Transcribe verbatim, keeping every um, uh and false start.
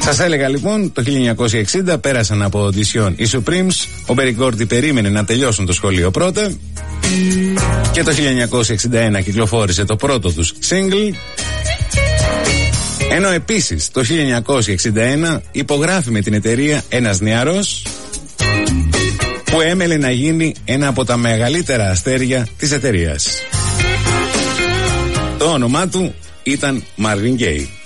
Σας έλεγα λοιπόν, το χίλια εννιακόσια εξήντα πέρασαν από οντισιόν οι Supremes. Ο Μπερικόρτη περίμενε να τελειώσουν το σχολείο πρώτα. Και το χίλια εννιακόσια εξήντα ένα κυκλοφόρησε το πρώτο τους single. Ενώ επίσης το χίλια εννιακόσια εξήντα ένα υπογράφει με την εταιρεία ένας νεαρός που έμελε να γίνει ένα από τα μεγαλύτερα αστέρια της εταιρείας. Το όνομά του ήταν Marvin Gaye.